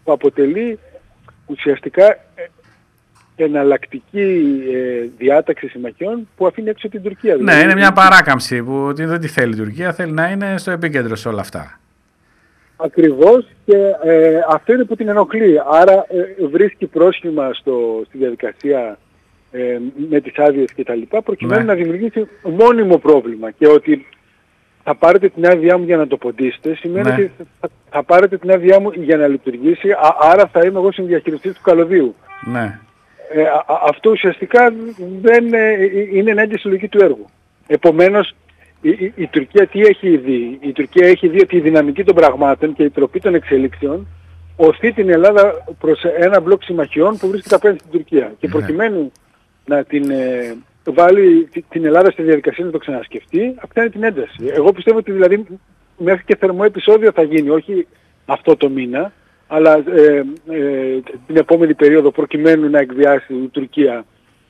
που αποτελεί ουσιαστικά εναλλακτική διάταξη συμμαχιών που αφήνει έξω την Τουρκία. Ναι, δηλαδή, είναι μια παράκαμψη που δεν τη θέλει η Τουρκία, θέλει να είναι στο επίκεντρο σε όλα αυτά. Ακριβώς, και αυτό είναι που την ενοχλεί. Άρα βρίσκει πρόσχημα στη διαδικασία με τις άδειες και τα λοιπά, προκειμένου να δημιουργήσει μόνιμο πρόβλημα, και ότι θα πάρετε την άδειά μου για να το ποντίσετε, σημαίνει ότι θα πάρετε την άδειά μου για να λειτουργήσει, άρα θα είμαι εγώ συνδιαχειριστής του καλωδίου. Ναι. Αυτό ουσιαστικά δεν είναι ενάντια στη λογική του έργου. Επομένως, η Τουρκία τι έχει δει? Η Τουρκία έχει δει ότι η δυναμική των πραγμάτων και η τροπή των εξελίξεων οθεί την Ελλάδα προς ένα μπλοκ συμμαχιών που βρίσκεται απέναντι στην Τουρκία. Και προκειμένου να την βάλει την Ελλάδα στη διαδικασία να το ξανασκεφτεί, αυξάνει την ένταση. Εγώ πιστεύω ότι δηλαδή μέχρι και θερμό επεισόδιο θα γίνει, όχι αυτό το μήνα, αλλά την επόμενη περίοδο, προκειμένου να εκβιάσει η Τουρκία,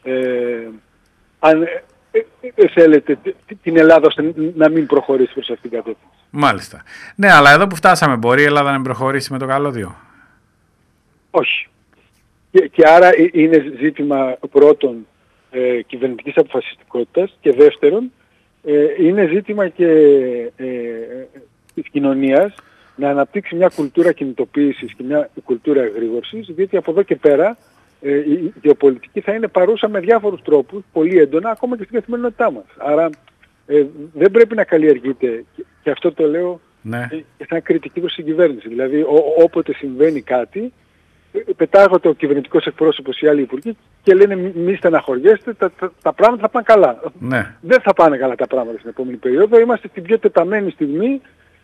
αν θέλετε, την Ελλάδα ώστε να μην προχωρήσει προς αυτήν την κατεύθυνση. Μάλιστα. Ναι, αλλά εδώ που φτάσαμε, μπορεί η Ελλάδα να μην προχωρήσει με το καλώδιο? Όχι. Και άρα είναι ζήτημα πρώτον κυβερνητικής αποφασιστικότητας, και δεύτερον είναι ζήτημα και της κοινωνίας να αναπτύξει μια κουλτούρα κινητοποίησης και μια κουλτούρα εγρήγορσης, διότι από εδώ και πέρα η γεωπολιτική θα είναι παρούσα με διάφορους τρόπους, πολύ έντονα, ακόμα και στην καθημερινότητά μας. Άρα δεν πρέπει να καλλιεργείται, και αυτό το λέω και σαν κριτική προς την κυβέρνηση. Δηλαδή όποτε συμβαίνει κάτι, πετάγονται ο κυβερνητικός εκπρόσωπος ή άλλοι υπουργοί και λένε μη στεναχωριέστε, τα πράγματα θα πάνε καλά. Ναι. Δεν θα πάνε καλά τα πράγματα στην επόμενη περίοδο. Είμαστε στην πιο τεταμένη στιγμή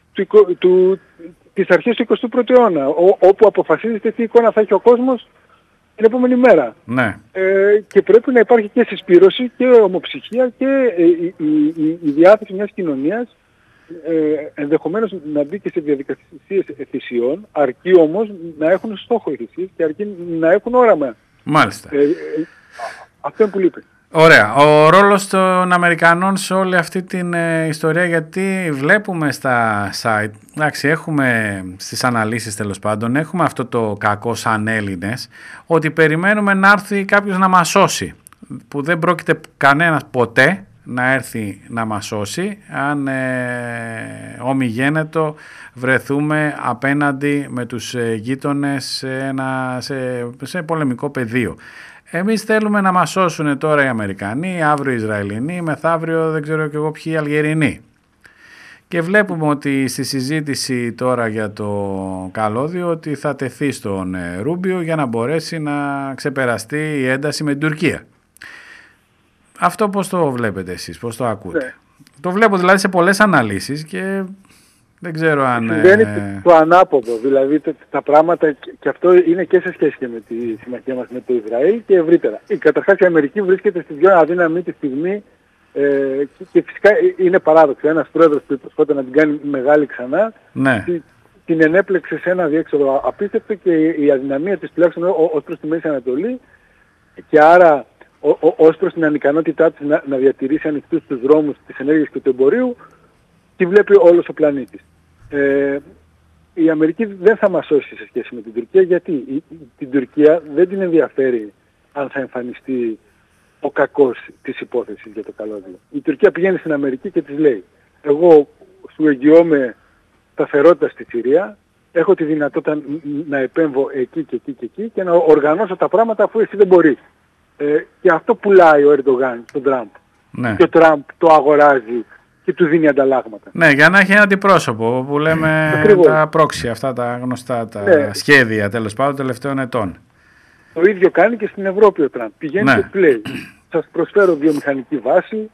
της αρχής του 21ου αιώνα, όπου αποφασίζεται τι εικόνα θα έχει ο κόσμος την επόμενη μέρα. Ναι. Και πρέπει να υπάρχει και συσπήρωση και ομοψυχία και η διάθεση μιας κοινωνίας ενδεχομένως να μπει και σε διαδικασίες θυσιών, αρκεί όμως να έχουν στόχο οι θυσίες και αρκεί να έχουν όραμα. Μάλιστα. Αυτό είναι που λείπει. Ωραία. Ο ρόλος των Αμερικανών σε όλη αυτή την ιστορία, γιατί βλέπουμε στα site, εντάξει, έχουμε στις αναλύσεις τέλος πάντων, έχουμε αυτό το κακό σαν Έλληνες, ότι περιμένουμε να έρθει κάποιος να μας σώσει, που δεν πρόκειται κανένας ποτέ να έρθει να μας σώσει αν ομιγένετο βρεθούμε απέναντι με τους γείτονες σε πολεμικό πεδίο. Εμείς θέλουμε να μας σώσουν τώρα οι Αμερικανοί, αύριο οι Ισραηλινοί, μεθαύριο δεν ξέρω και εγώ ποιοι οι Αλγερινοί. Και βλέπουμε ότι στη συζήτηση τώρα για το καλώδιο ότι θα τεθεί στον Ρούμπιο για να μπορέσει να ξεπεραστεί η ένταση με την Τουρκία. Αυτό πώς το βλέπετε εσείς, πώς το ακούτε? Ναι. Το βλέπω δηλαδή σε πολλές αναλύσεις και δεν ξέρω αν... Συμβαίνει το ανάποδο, δηλαδή τα πράγματα, και αυτό είναι και σε σχέση και με τη συμμαχία μας με το Ισραήλ και ευρύτερα. Καταρχάς η Αμερική βρίσκεται στη πιο αδύναμη τη στιγμή και φυσικά είναι παράδοξο. Ένας πρόεδρος που υποσχόταν να την κάνει μεγάλη ξανά, ναι, την ενέπλεξε σε ένα διέξοδο απίστευτο, και η αδυναμία της τουλάχιστον ως προς τη Μέση Ανατολή, και άρα ως προς την ανικανότητά της να διατηρήσει ανοιχτούς τους δρόμους της ενέργειας και του εμπορίου, τη βλέπει όλος ο πλανήτης. Η Αμερική δεν θα μας σώσει σε σχέση με την Τουρκία, γιατί την Τουρκία δεν την ενδιαφέρει αν θα εμφανιστεί ο κακός της υπόθεσης για το καλώδιο. Η Τουρκία πηγαίνει στην Αμερική και της λέει: εγώ σου εγγυώμαι σταθερότητα στη Συρία, έχω τη δυνατότητα να επέμβω εκεί και εκεί και εκεί και να οργανώσω τα πράγματα αφού εσύ δεν μπορείς. Και αυτό πουλάει ο Ερντογάν στον Τραμπ. Ναι. Και ο Τραμπ το αγοράζει και του δίνει ανταλλάγματα. Ναι, για να έχει ένα αντιπρόσωπο που λέμε τα πρόξι, αυτά τα γνωστά τα σχέδια τέλος πάντων τελευταίων ετών. Το ίδιο κάνει και στην Ευρώπη ο Τραμπ. Πηγαίνει και λέει: σας προσφέρω βιομηχανική βάση,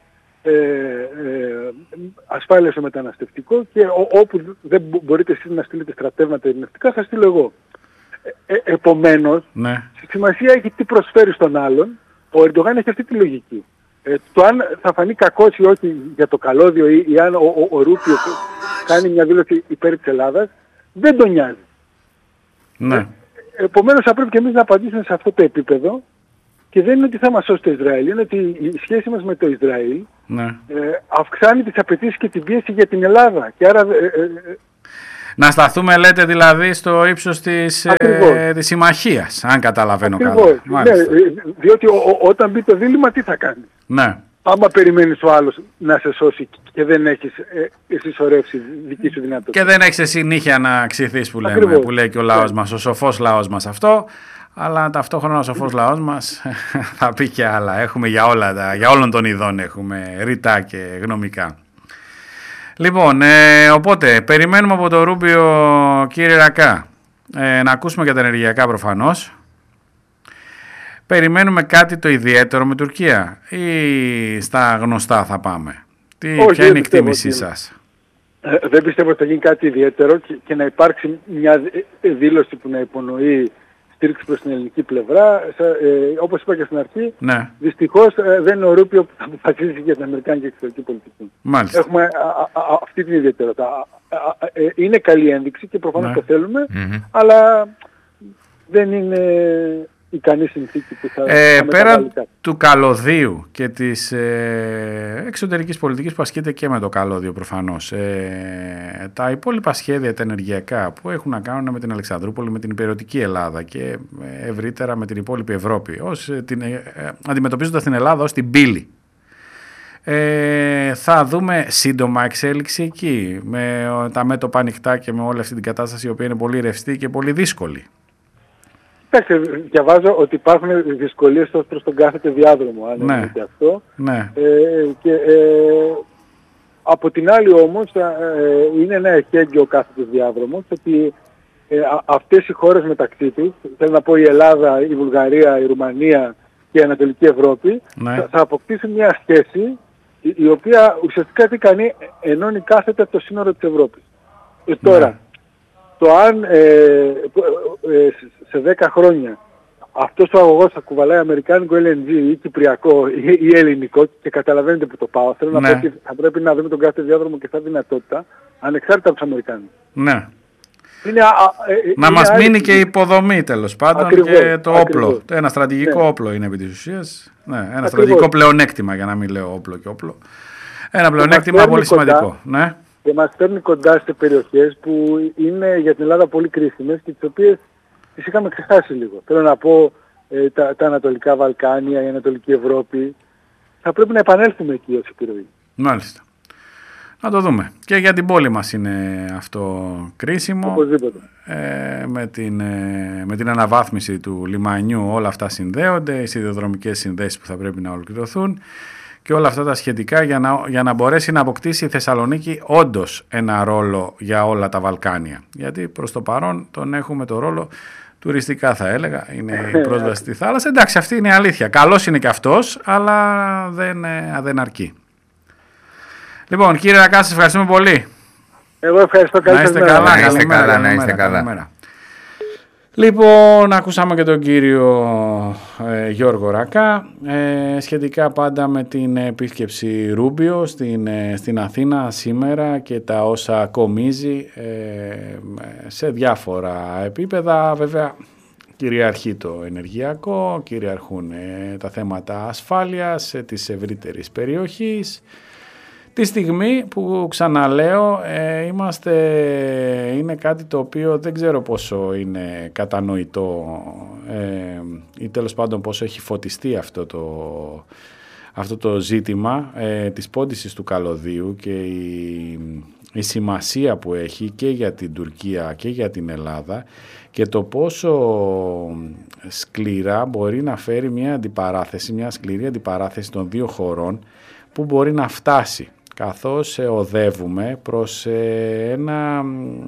ασφάλεια στο μεταναστευτικό, και όπου δεν μπορείτε εσείς να στείλετε στρατεύματα ειρηνευτικά θα στείλω εγώ. Επομένως, σημασία έχει τι προσφέρει στον άλλον. Ο Ερντογάν έχει αυτή τη λογική. Το αν θα φανεί κακός ή όχι για το καλώδιο, ή αν ο Ρούπιο κάνει μια δήλωση υπέρ της Ελλάδας, δεν τον νοιάζει. Ναι. Επομένως θα πρέπει και εμείς να απαντήσουμε σε αυτό το επίπεδο, και δεν είναι ότι θα μας σώσει το Ισραήλ, είναι ότι η σχέση μας με το Ισραήλ αυξάνει τις απαιτήσεις και την πίεση για την Ελλάδα. Και άρα Να σταθούμε, λέτε, δηλαδή στο ύψος της συμμαχίας, αν καταλαβαίνω καλά. Ναι, διότι όταν μπει το δίλημμα, τι θα κάνει. Ναι. Άμα περιμένεις ο άλλος να σε σώσει και δεν έχεις συσσωρεύσει δική σου δυνατότητα. Και δεν έχεις εσύ νύχια να ξυθείς που λέει και ο λαός μας, ο σοφός λαός μας αυτό. Αλλά ταυτόχρονα ο σοφός λαός μας θα πει και άλλα. Έχουμε για όλων των ειδών έχουμε ρητά και γνωμικά. Λοιπόν, οπότε περιμένουμε από το Ρούμπιο, κύριε Ρακά, να ακούσουμε για τα ενεργειακά προφανώς. Περιμένουμε κάτι το ιδιαίτερο με Τουρκία ή στα γνωστά θα πάμε? Ποια είναι η εκτίμησή σας? Δεν πιστεύω ότι θα γίνει κάτι ιδιαίτερο και να υπάρξει μια δήλωση που να υπονοεί στήριξη προς την ελληνική πλευρά. Όπως είπα και στην αρχή, ναι. Δυστυχώς δεν είναι ο Ρούπιο που θα αποφασίσει για την αμερικάνικη εξωτερική πολιτική. Μάλιστα. Έχουμε αυτή την ιδιαιτερότητα. Είναι καλή ένδειξη και προφανώς το θέλουμε, αλλά δεν είναι ικανή συνθήκη που θα πέραν του καλωδίου και της εξωτερικής πολιτικής που ασκείται και με το καλώδιο προφανώς, τα υπόλοιπα σχέδια τα ενεργειακά που έχουν να κάνουν με την Αλεξανδρούπολη, με την υπηρετική Ελλάδα και ευρύτερα με την υπόλοιπη Ευρώπη, αντιμετωπίζοντας την Ελλάδα ως την πύλη, θα δούμε σύντομα εξέλιξη εκεί με τα μέτωπα ανοιχτά και με όλη αυτή την κατάσταση η οποία είναι πολύ ρευστή και πολύ δύσκολη? Διαβάζω ότι υπάρχουν δυσκολίες προς τον κάθετο διάδρομο, αν είναι και αυτό. Ναι. Από την άλλη όμως είναι ένα εχέγγυο ο κάθετος διάδρομος, ότι αυτές οι χώρες μεταξύ τους, θέλω να πω η Ελλάδα, η Βουλγαρία, η Ρουμανία και η Ανατολική Ευρώπη, θα αποκτήσουν μια σχέση η οποία ουσιαστικά τι κάνει, ενώνει κάθετα το σύνορο της Ευρώπης. Τώρα, το αν σε 10 χρόνια αυτός ο αγωγός θα κουβαλάει αμερικάνικο LNG ή κυπριακό ή ελληνικό, και καταλαβαίνετε που το πάω, θέλω να πω ότι θα πρέπει να δούμε τον κάθε διάδρομο και σαν δυνατότητα, ανεξάρτητα από τους Αμερικάνους. Ναι. Να μας μείνει και η υποδομή τέλος πάντων, και το όπλο. Ένα στρατηγικό όπλο είναι επί της ουσίας. Ένα στρατηγικό πλεονέκτημα, για να μην λέω όπλο και όπλο. Ένα πλεονέκτημα πολύ σημαντικό. Ναι. Και μας φέρνει κοντά σε περιοχές που είναι για την Ελλάδα πολύ κρίσιμες και τις οποίες τις είχαμε ξεχάσει λίγο. Θέλω να πω τα Ανατολικά Βαλκάνια, η Ανατολική Ευρώπη. Θα πρέπει να επανέλθουμε εκεί ως επιρροή. Μάλιστα. Να το δούμε. Και για την πόλη μας είναι αυτό κρίσιμο. Οπωσδήποτε. Με την αναβάθμιση του λιμανιού όλα αυτά συνδέονται, οι σιδηροδρομικές συνδέσεις που θα πρέπει να ολοκληρωθούν και όλα αυτά τα σχετικά για να μπορέσει να αποκτήσει η Θεσσαλονίκη όντως ένα ρόλο για όλα τα Βαλκάνια. Γιατί προς το παρόν τον έχουμε το ρόλο τουριστικά, θα έλεγα, είναι η πρόσβαση στη θάλασσα. Εντάξει, αυτή είναι η αλήθεια. Καλός είναι και αυτός, αλλά δεν αρκεί. Λοιπόν, κύριε Ρακά, σας ευχαριστούμε πολύ. Εγώ ευχαριστώ. Να είστε καλά. Να είστε καλά. Λοιπόν, ακούσαμε και τον κύριο Γιώργο Ρακά σχετικά πάντα με την επίσκεψη Ρούμπιο στην Αθήνα σήμερα και τα όσα κομίζει σε διάφορα επίπεδα. Βέβαια κυριαρχεί το ενεργειακό, κυριαρχούν τα θέματα ασφάλειας της ευρύτερης περιοχής. Τη στιγμή που, ξαναλέω, είναι κάτι το οποίο δεν ξέρω πόσο είναι κατανοητό ή τέλος πάντων πόσο έχει φωτιστεί αυτό το ζήτημα της πόντισης του καλωδίου και η σημασία που έχει και για την Τουρκία και για την Ελλάδα και το πόσο σκληρά μπορεί να φέρει μια σκληρή αντιπαράθεση των δύο χωρών που μπορεί να φτάσει, καθώς οδεύουμε προς ένα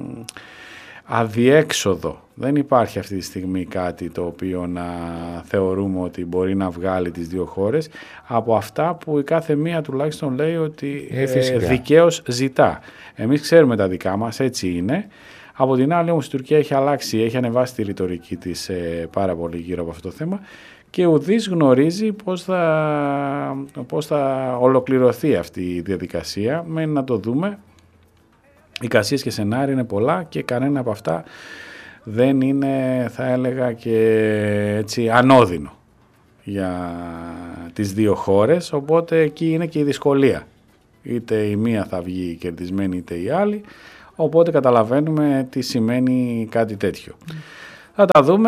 αδιέξοδο. Δεν υπάρχει αυτή τη στιγμή κάτι το οποίο να θεωρούμε ότι μπορεί να βγάλει τις δύο χώρες από αυτά που η κάθε μία τουλάχιστον λέει ότι δικαίως ζητά. Εμείς ξέρουμε τα δικά μας, έτσι είναι. Από την άλλη όμως η Τουρκία έχει αλλάξει, έχει ανεβάσει τη ρητορική της πάρα πολύ γύρω από αυτό το θέμα και ουδής γνωρίζει πώς θα ολοκληρωθεί αυτή η διαδικασία. Μένει να το δούμε. Εικασίες και σενάρια είναι πολλά και κανένα από αυτά δεν είναι, θα έλεγα, και έτσι ανώδυνο για τις δύο χώρες, οπότε εκεί είναι και η δυσκολία. Είτε η μία θα βγει κερδισμένη είτε η άλλη, οπότε καταλαβαίνουμε τι σημαίνει κάτι τέτοιο. Θα τα δούμε,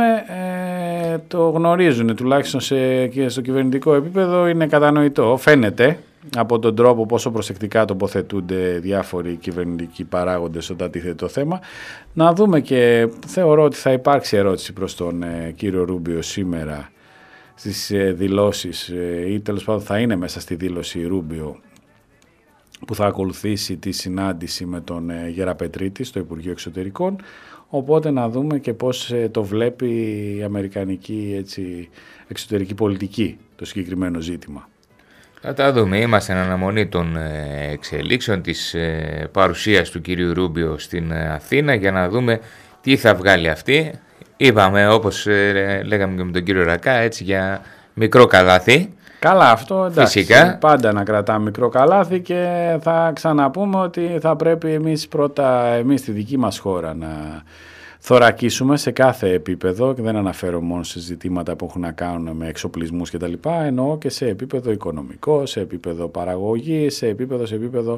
το γνωρίζουν τουλάχιστον και στο κυβερνητικό επίπεδο, είναι κατανοητό, φαίνεται από τον τρόπο πόσο προσεκτικά τοποθετούνται διάφοροι κυβερνητικοί παράγοντες όταν τίθεται το θέμα. Να δούμε, και θεωρώ ότι θα υπάρξει ερώτηση προς τον κύριο Ρούμπιο σήμερα στις δηλώσεις, ή τέλος πάντων θα είναι μέσα στη δήλωση Ρούμπιο που θα ακολουθήσει τη συνάντηση με τον Γεραπετρίτη στο Υπουργείο Εξωτερικών. Οπότε να δούμε και πώς το βλέπει η αμερικανική εξωτερική πολιτική το συγκεκριμένο ζήτημα. Θα τα δούμε. Είμαστε εν αναμονή των εξελίξεων, της παρουσίας του κυρίου Ρούμπιο στην Αθήνα, για να δούμε τι θα βγάλει αυτή. Είπαμε, όπως λέγαμε και με τον κύριο Ρακά, έτσι για μικρό καλάθι. Καλά, αυτό εντάξει, φυσικά. Πάντα να κρατάμε μικρό καλάθι, και θα ξαναπούμε ότι θα πρέπει εμείς στη δική μας χώρα να θωρακίσουμε σε κάθε επίπεδο, και δεν αναφέρω μόνο σε ζητήματα που έχουν να κάνουν με εξοπλισμούς κτλ. Εννοώ και σε επίπεδο οικονομικό, σε επίπεδο παραγωγής, σε επίπεδο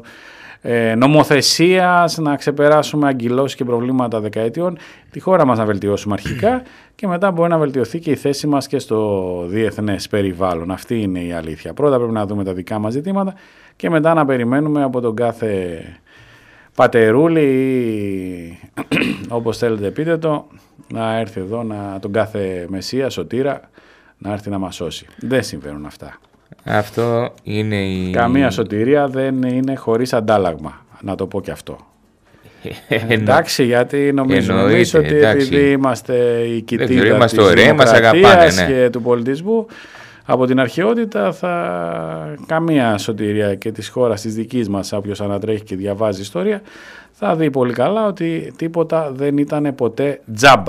νομοθεσίας, να ξεπεράσουμε αγκυλώσεις και προβλήματα δεκαετιών, τη χώρα μας να βελτιώσουμε αρχικά, και μετά μπορεί να βελτιωθεί και η θέση μας και στο διεθνές περιβάλλον. Αυτή είναι η αλήθεια. Πρώτα πρέπει να δούμε τα δικά μας ζητήματα, και μετά να περιμένουμε από τον κάθε πατερούλη ή όπως θέλετε πείτε το, να έρθει εδώ, τον κάθε μεσσία, σωτήρα, να έρθει να μας σώσει. Δεν συμβαίνουν αυτά. Αυτό είναι Καμία σωτηρία δεν είναι χωρίς αντάλλαγμα, να το πω και αυτό. Εντάξει, γιατί νομίζουμε εμείς ότι επειδή είμαστε η κοιτίδα της δημοκρατίας και του πολιτισμού από την αρχαιότητα, καμία σωτηρία και της χώρας της δικής μας, όποιος ανατρέχει και διαβάζει ιστορία, θα δει πολύ καλά ότι τίποτα δεν ήταν ποτέ τζάμπα.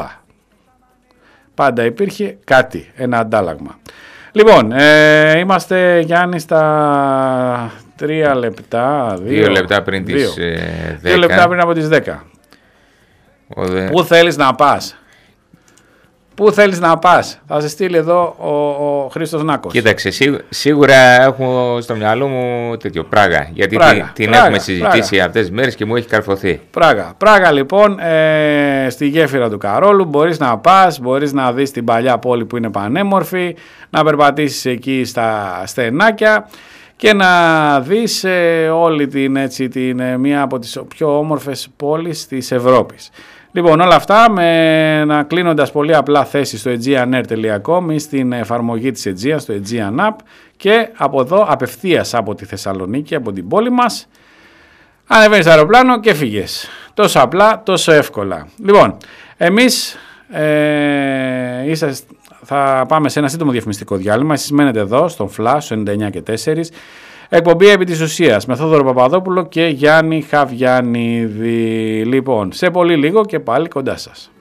Πάντα υπήρχε κάτι, ένα αντάλλαγμα. Λοιπόν, είμαστε, Γιάννη, στα 3 λεπτά. 2 λεπτά πριν τις 10. 2 λεπτά πριν από τις 10. Πού θέλεις να πας? Πού θέλεις να πας? Θα σε στείλει εδώ ο Χρήστος Νάκος. Κοίταξε, σίγουρα έχω στο μυαλό μου τέτοιο Πράγα. Γιατί την έχουμε συζητήσει αυτές τις μέρες και μου έχει καρφωθεί. Πράγα λοιπόν, στη γέφυρα του Καρόλου μπορείς να πας, μπορείς να δεις την παλιά πόλη που είναι πανέμορφη, να περπατήσεις εκεί στα στενάκια και να δεις όλη μία από τις πιο όμορφες πόλεις της Ευρώπης. Λοιπόν, όλα αυτά να κλείνοντας πολύ απλά θέσεις στο aegeanair.com ή στην εφαρμογή της Aegean, στο Aegean App, και από εδώ απευθείας από τη Θεσσαλονίκη, από την πόλη μας, ανεβαίνεις αεροπλάνο και φύγες. Τόσο απλά, τόσο εύκολα. Λοιπόν, εμείς θα πάμε σε ένα σύντομο διαφημιστικό διάλειμμα. Εσείς μένετε εδώ, στον Flash, 99 και 4. Εκπομπή επί της ουσίας με Θόδωρο Παπαδόπουλο και Γιάννη Χαβιανίδη. Λοιπόν, σε πολύ λίγο και πάλι κοντά σας.